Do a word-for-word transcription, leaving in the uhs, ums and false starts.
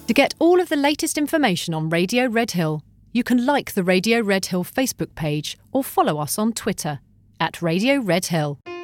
To get all of the latest information on Radio Redhill, you can like the Radio Redhill Facebook page or follow us on Twitter at Radio Redhill.